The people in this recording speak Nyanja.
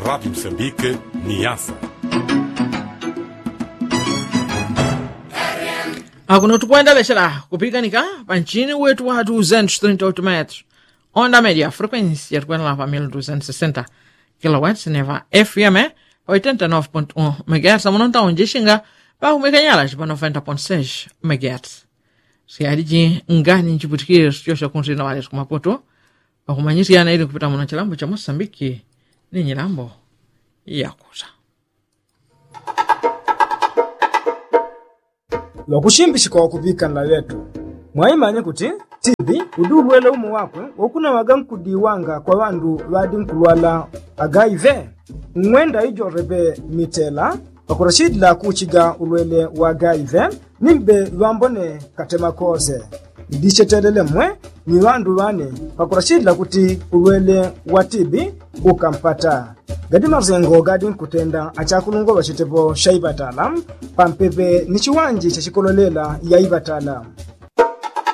Rádio Moçambique, Niassa. Akuno tukuendelea kupiganika panchini wetu wa 238 metros. Onda média frequência de 1260 kW neva FM 89.1 MHz amononta onde xinga pa umekanyala pa 90.6 MHz. Se aliji ngani nchiputikire sitosha kunzina wale kwa Maputo pa kumanyisiana ili kupita mwana chilambo cha Mozambique ni nyilambo yakuza. Wakushimbishika wakupika na wetu. Mwaimanya kuti tibi udulwele umu wakwe wakuna wagankudiwanga kwa wandu wadi nkulwala agaive. Mwenda ijo rebe mitela wakurashidila kuchiga ulwele wa agaive nimbe lwambone katema koze. Idishetelele mwe ni wandu wane wakurashidila kuti ulwele wa tibi ukampata. Gadi marzengo gadi nkutenda achakulungo wachitepo shaibatala pampepe nichiwanji chachikololela ya ibatala.